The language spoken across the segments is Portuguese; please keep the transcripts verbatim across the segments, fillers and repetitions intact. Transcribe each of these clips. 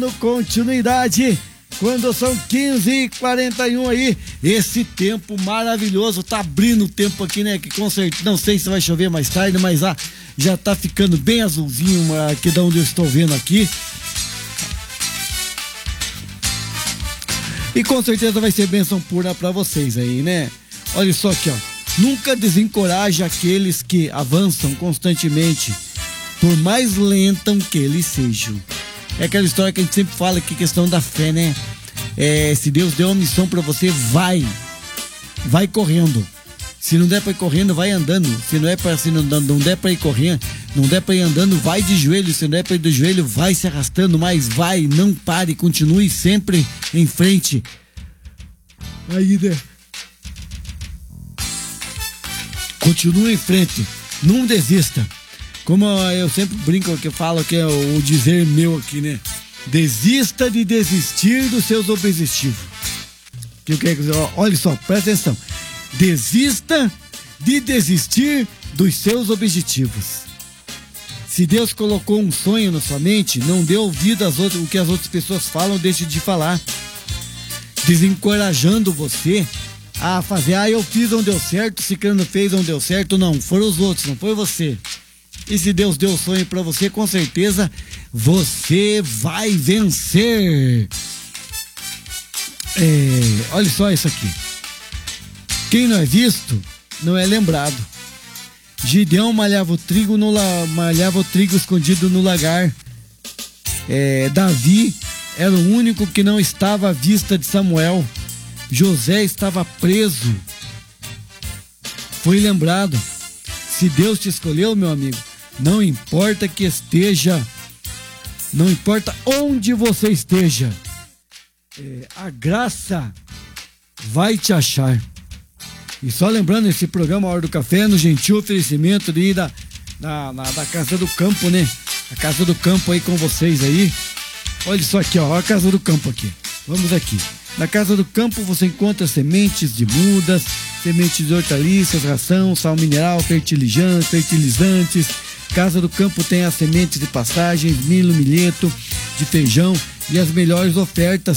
Continuidade, quando são quinze e quarenta e um aí, esse tempo maravilhoso, tá abrindo o tempo aqui, né, que com certeza, não sei se vai chover mais tarde, mas ah, já tá ficando bem azulzinho aqui de onde eu estou vendo aqui, e com certeza vai ser bênção pura pra vocês aí, né. Olha só aqui, ó, nunca desencoraje aqueles que avançam constantemente, por mais lentam que eles sejam. É aquela história que a gente sempre fala, que questão da fé, né? É, se Deus deu uma missão pra você, vai. Vai correndo. Se não der pra ir correndo, vai andando. Se não é pra, se não, não der pra ir correndo, não der pra ir andando, vai de joelho. Se não der pra ir de joelho, vai se arrastando, mas vai, não pare, continue sempre em frente. Aí, né? Continue em frente. Não desista. Como eu sempre brinco, que eu falo que é o dizer meu aqui, né? Desista de desistir dos seus objetivos. Que eu quero dizer, olha só, presta atenção. Desista de desistir dos seus objetivos. Se Deus colocou um sonho na sua mente, não dê ouvido às outras, o que as outras pessoas falam, deixe de falar. Desencorajando você a fazer, ah, eu fiz, não deu certo, se não fez, não deu certo. Não, foram os outros, não foi você. E se Deus deu o sonho pra você, com certeza você vai vencer. É, olha só isso aqui. Quem não é visto, não é lembrado. Gideão malhava o trigo, no la, malhava o trigo escondido no lagar. É, Davi era o único que não estava à vista de Samuel. José estava preso. Foi lembrado. Se Deus te escolheu, meu amigo, não importa que esteja, não importa onde você esteja, é, a graça vai te achar. E só lembrando, esse programa Hora do Café, no gentil oferecimento de, da, da, da, da Casa do Campo, né? A Casa do Campo aí com vocês aí. Olha só aqui, ó, a Casa do Campo aqui. Vamos aqui. Na Casa do Campo você encontra sementes de mudas, sementes de hortaliças, ração, sal mineral, fertilizantes, fertilizantes. Casa do Campo tem as sementes de pastagens, milho, milheto, de feijão e as melhores ofertas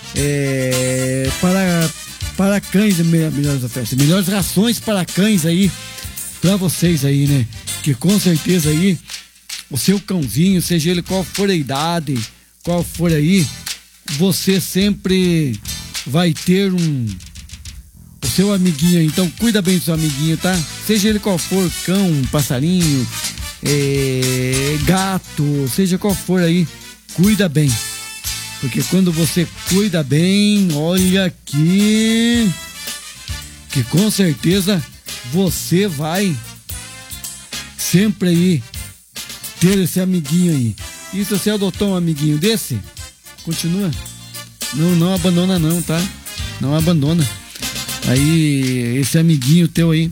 é, para, para cães, melhores ofertas, melhores rações para cães aí, para vocês aí, né? Que com certeza aí, o seu cãozinho, seja ele qual for a idade, qual for aí, você sempre vai ter um... o seu amiguinho, então cuida bem do seu amiguinho, tá? Seja ele qual for, cão, passarinho, é, gato, seja qual for aí, cuida bem. Porque quando você cuida bem, olha aqui, que com certeza você vai sempre aí ter esse amiguinho aí. E se você adotou um amiguinho desse, continua. Não, não abandona não, tá? Não abandona. Aí, esse amiguinho teu aí,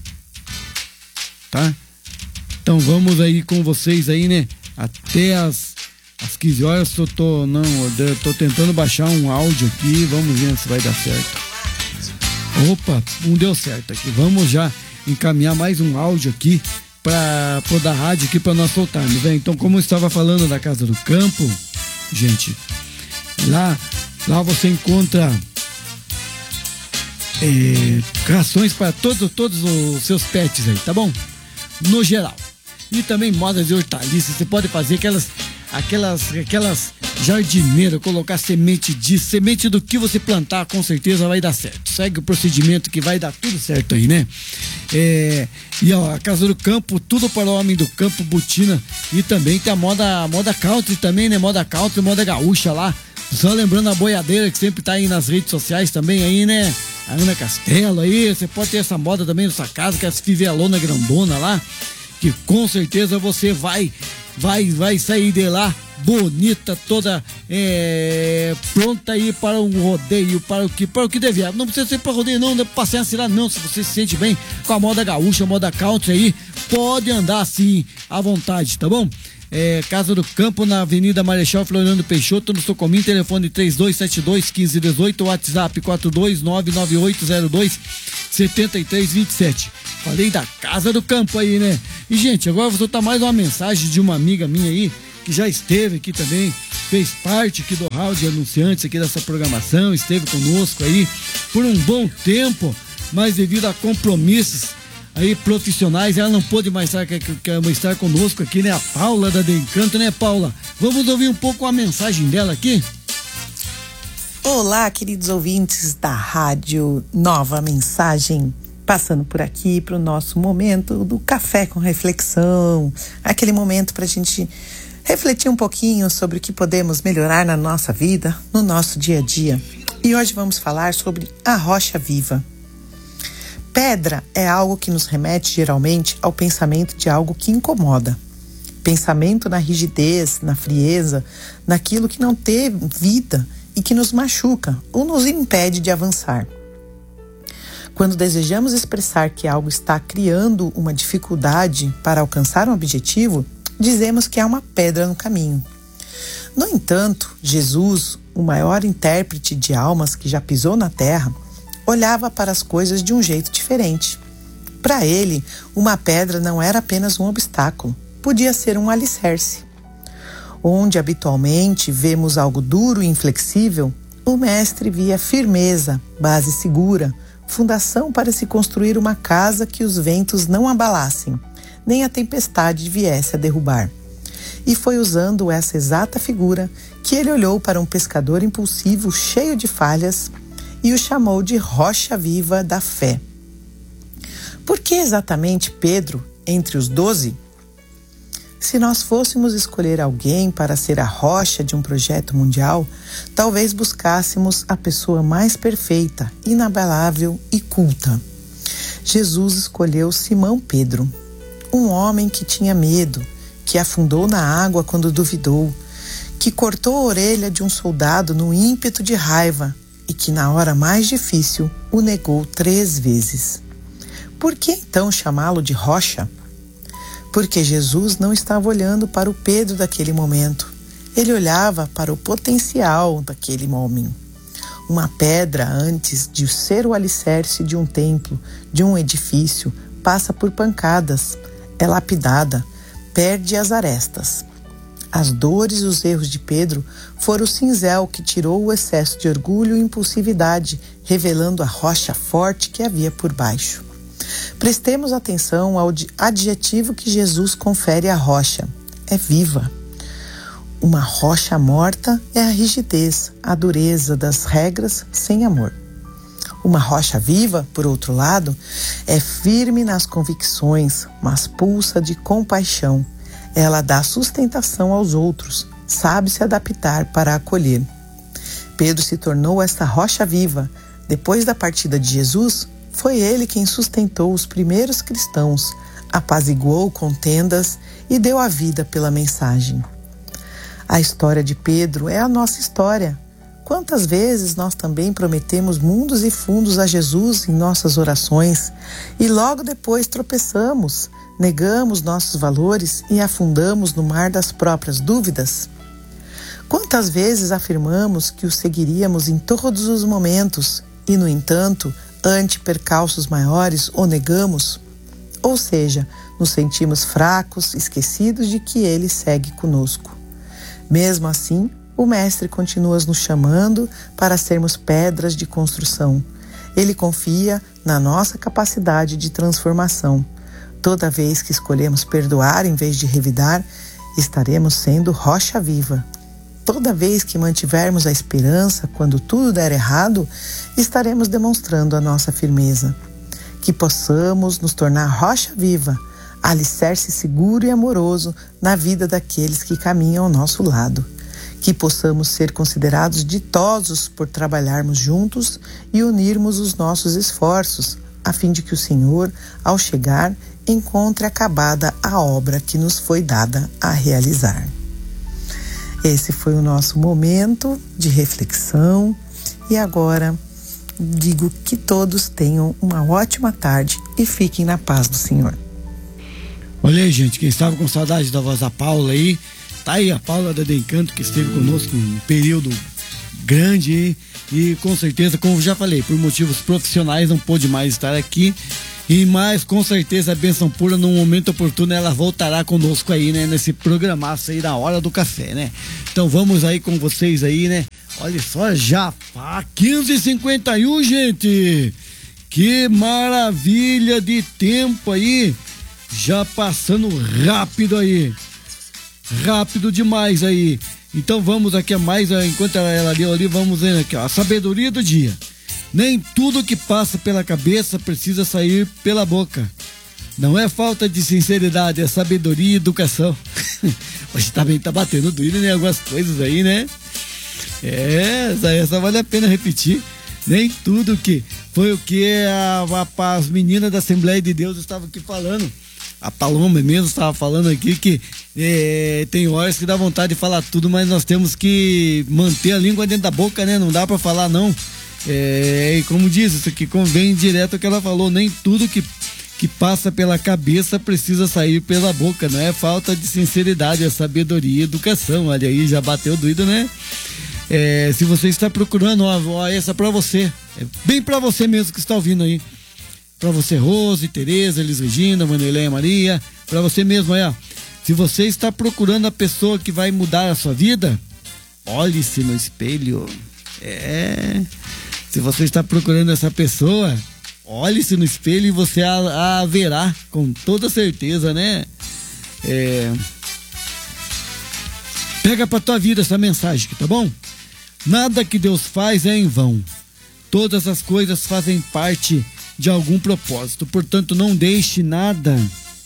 tá? Então vamos aí com vocês aí, né? Até as, as quinze horas eu tô, não, eu tô tentando baixar um áudio aqui, vamos ver se vai dar certo. Opa, não deu certo aqui. Vamos já encaminhar mais um áudio aqui para da rádio aqui para nós soltarmos, né? Então, como eu estava falando da Casa do Campo, gente, lá, lá você encontra É, rações para todos, todos os seus pets aí, tá bom? No geral. E também modas de hortaliças. Você pode fazer aquelas aquelas aquelas jardineiras, colocar semente de semente do que você plantar, com certeza vai dar certo. Segue o procedimento que vai dar tudo certo aí, né? É, e ó, a Casa do Campo, tudo para o homem do campo, botina. E também tem a moda, a moda country também, né? Moda country, moda gaúcha lá. Só lembrando a boiadeira que sempre tá aí nas redes sociais também aí, né? A Ana Castelo aí, você pode ter essa moda também na sua casa, que é as fivelona grandona lá, que com certeza você vai, vai, vai sair de lá bonita, toda é, pronta aí para um rodeio, para o que, para o que dever. Não precisa ser para rodeio não, não é passear assim lá não, se você se sente bem com a moda gaúcha, a moda country aí, pode andar assim à vontade, tá bom? É, Casa do Campo, na Avenida Marechal Floriano Peixoto, no Socomin, telefone três dois sete dois, um cinco um oito, WhatsApp quatro dois nove nove oito zero dois sete três dois sete. Falei da Casa do Campo aí, né? E, gente, agora vou soltar mais uma mensagem de uma amiga minha aí, que já esteve aqui também, fez parte aqui do hall de anunciantes aqui dessa programação, esteve conosco aí por um bom tempo, mas devido a compromissos aí profissionais, ela não pôde mais estar, estar conosco aqui, né? A Paula da De Encanto, né, Paula? Vamos ouvir um pouco a mensagem dela aqui? Olá, queridos ouvintes da rádio Nova Mensagem, passando por aqui para o nosso momento do Café com Reflexão, aquele momento para a gente refletir um pouquinho sobre o que podemos melhorar na nossa vida, no nosso dia a dia. E hoje vamos falar sobre a rocha viva. Pedra é algo que nos remete geralmente ao pensamento de algo que incomoda. Pensamento na rigidez, na frieza, naquilo que não teve vida e que nos machuca ou nos impede de avançar. Quando desejamos expressar que algo está criando uma dificuldade para alcançar um objetivo, dizemos que há uma pedra no caminho. No entanto, Jesus, o maior intérprete de almas que já pisou na terra, olhava para as coisas de um jeito diferente. Para ele, uma pedra não era apenas um obstáculo, podia ser um alicerce. Onde habitualmente vemos algo duro e inflexível, o mestre via firmeza, base segura, fundação para se construir uma casa que os ventos não abalassem, nem a tempestade viesse a derrubar. E foi usando essa exata figura que ele olhou para um pescador impulsivo cheio de falhas e o chamou de rocha viva da fé. Por que exatamente Pedro, entre os doze? Se nós fôssemos escolher alguém para ser a rocha de um projeto mundial, talvez buscássemos a pessoa mais perfeita, inabalável e culta. Jesus escolheu Simão Pedro, um homem que tinha medo, que afundou na água quando duvidou, que cortou a orelha de um soldado no ímpeto de raiva e que na hora mais difícil o negou três vezes. Por que então chamá-lo de rocha? Porque Jesus não estava olhando para o Pedro daquele momento. Ele olhava para o potencial daquele homem. Uma pedra, antes de ser o alicerce de um templo, de um edifício, passa por pancadas, é lapidada, perde as arestas. As dores e os erros de Pedro foram o cinzel que tirou o excesso de orgulho e impulsividade, revelando a rocha forte que havia por baixo. Prestemos atenção ao adjetivo que Jesus confere à rocha. É viva. Uma rocha morta é a rigidez, a dureza das regras sem amor. Uma rocha viva, por outro lado, é firme nas convicções, mas pulsa de compaixão. Ela dá sustentação aos outros, sabe se adaptar para acolher. Pedro se tornou esta rocha viva. Depois da partida de Jesus, foi ele quem sustentou os primeiros cristãos, apaziguou contendas e deu a vida pela mensagem. A história de Pedro é a nossa história. Quantas vezes nós também prometemos mundos e fundos a Jesus em nossas orações e logo depois tropeçamos, negamos nossos valores e afundamos no mar das próprias dúvidas? Quantas vezes afirmamos que o seguiríamos em todos os momentos e, no entanto, ante percalços maiores, o negamos? Ou seja, nos sentimos fracos, esquecidos de que Ele segue conosco. Mesmo assim, o Mestre continua nos chamando para sermos pedras de construção. Ele confia na nossa capacidade de transformação. Toda vez que escolhemos perdoar em vez de revidar, estaremos sendo rocha viva. Toda vez que mantivermos a esperança quando tudo der errado, estaremos demonstrando a nossa firmeza. Que possamos nos tornar rocha viva, alicerce seguro e amoroso na vida daqueles que caminham ao nosso lado. Que possamos ser considerados ditosos por trabalharmos juntos e unirmos os nossos esforços, a fim de que o Senhor, ao chegar, encontre acabada a obra que nos foi dada a realizar. Esse foi o nosso momento de reflexão e agora digo que todos tenham uma ótima tarde e fiquem na paz do Senhor. Olha aí, gente, quem estava com saudade da voz da Paula aí, tá aí a Paula da De Encanto, que esteve conosco um período grande e, e com certeza, como já falei, por motivos profissionais não pôde mais estar aqui. E mais, com certeza, a bênção pura, num momento oportuno, ela voltará conosco aí, né? Nesse programaço aí da Hora do Café, né? Então vamos aí com vocês aí, né? Olha só, já pá, quinze e cinquenta e um, gente! Que maravilha de tempo aí! Já passando rápido aí. Rápido demais aí. Então vamos aqui a mais, enquanto ela, ela leu ali, vamos ver aqui, ó. A sabedoria do dia. Nem tudo que passa pela cabeça precisa sair pela boca. Não é falta de sinceridade, é sabedoria e educação. Hoje também tá batendo doido, né? Algumas coisas aí, né? É, essa, essa vale a pena repetir. Nem tudo que foi o que a, a, as meninas da Assembleia de Deus estavam aqui falando. A Paloma mesmo estava falando aqui que é, tem horas que dá vontade de falar tudo, mas nós temos que manter a língua dentro da boca, né? Não dá para falar não. É, e como diz, isso aqui convém direto ao que ela falou, nem tudo que, que passa pela cabeça precisa sair pela boca, não é falta de sinceridade, é sabedoria e educação. Olha aí, já bateu doido, né? É, se você está procurando, ó, ó, essa é pra você, é bem pra você mesmo que está ouvindo aí, pra você Rose, Tereza, Elis Regina, Manueleia Maria, pra você mesmo aí, ó. Se você está procurando a pessoa que vai mudar a sua vida, olhe-se no espelho. É... Se você está procurando essa pessoa, olhe-se no espelho e você a, a verá com toda certeza, né? É... Pega pra tua vida essa mensagem aqui, tá bom? Nada que Deus faz é em vão. Todas as coisas fazem parte de algum propósito. Portanto, não deixe nada,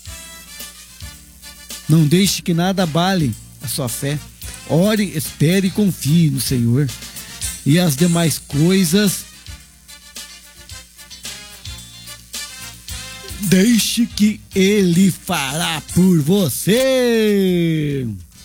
não deixe que nada abale a sua fé. Ore, espere e confie no Senhor. E as demais coisas, deixe que Ele fará por você.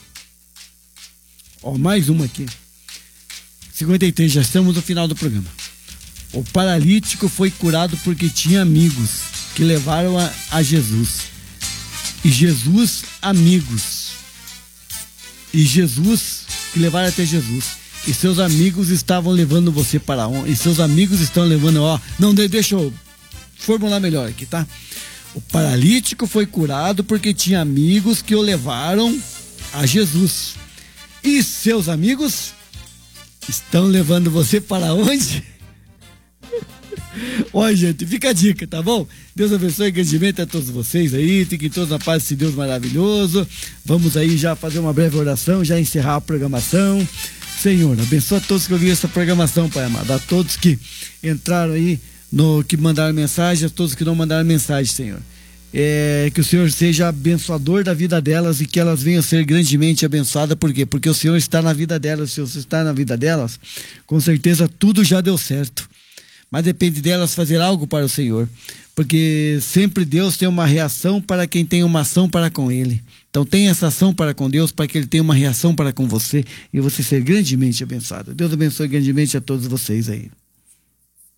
Ó, mais uma aqui. cinquenta e três, já estamos no final do programa. O paralítico foi curado porque tinha amigos que levaram a, a Jesus. E Jesus, amigos. E Jesus, que levaram até Jesus. E seus amigos estavam levando você para onde? E seus amigos estão levando, ó, não, deixa eu formular melhor aqui, tá? O paralítico foi curado porque tinha amigos que o levaram a Jesus. E seus amigos estão levando você para onde? Olha, gente, fica a dica, tá bom? Deus abençoe grandemente a todos vocês aí, fiquem todos na paz desse Deus maravilhoso. Vamos aí já fazer uma breve oração, já encerrar a programação. Senhor, abençoa a todos que ouviram essa programação, Pai amado, a todos que entraram aí, no, que mandaram mensagem, a todos que não mandaram mensagem, Senhor. É, que o Senhor seja abençoador da vida delas e que elas venham ser grandemente abençoadas. Por quê? Porque o Senhor está na vida delas. Se o Senhor está na vida delas, com certeza tudo já deu certo. Mas depende delas fazer algo para o Senhor. Porque sempre Deus tem uma reação para quem tem uma ação para com Ele. Então tenha essa ação para com Deus, para que Ele tenha uma reação para com você e você ser grandemente abençoado. Deus abençoe grandemente a todos vocês aí.